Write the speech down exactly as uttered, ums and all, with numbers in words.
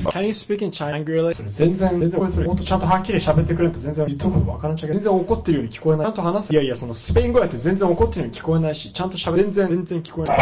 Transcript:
Can you speak in Chinese? それ全然、全然、もっとちゃんとはっきり喋ってくれんと全然言っとくことわからんちゃうけど、全然怒ってるように聞こえない。ちゃんと話す。いやいや、そのスペイン語やって全然怒ってるように聞こえないし、ちゃんと喋る。全然、全然聞こえない。